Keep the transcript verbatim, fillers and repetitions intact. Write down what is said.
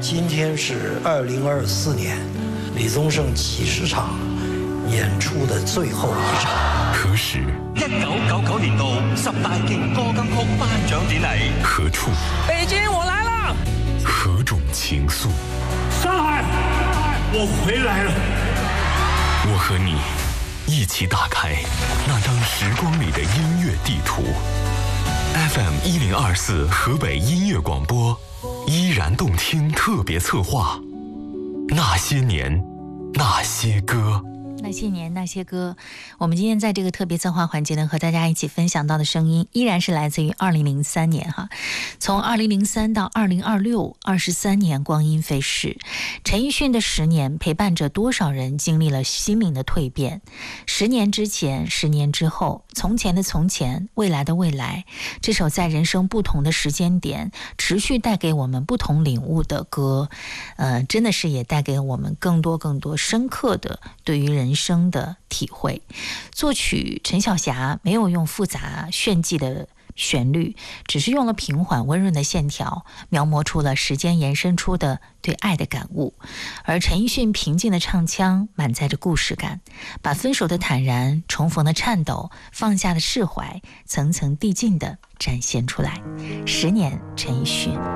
今天是二零二四年李宗盛几十场演出的最后一场。 何时？ 一九九九年度十大勁歌金曲頒獎典禮。 何處？ 北京，我來了。 何種情愫？ 上海，我回來了。 我和你一起打開那張時光裡的音樂地圖。F M 一零二四河北音樂廣播，依然動聽特別策劃。那些年，那些歌。 那些年那些歌，我们今天在这个特别策划环节呢，和大家一起分享到的声音依然是来自于二零零三年哈。从二零零三到二零二六，二十三年光阴飞逝，陈奕迅的十年陪伴着多少人经历了心灵的蜕变。十年之前，十年之后，从前的从前，未来的未来，这首在人生不同的时间点持续带给我们不同领悟的歌，呃，真的是也带给我们更多更多深刻的对于人人生的体会。作曲陈小霞没有用复杂炫技的旋律，只是用了平缓温润的线条，描摹出了时间延伸出的对爱的感悟。而陈奕迅平静的唱腔满载着故事感，把分手的坦然，重逢的颤抖，放下的释怀，层层递进地展现出来。十年陈奕迅。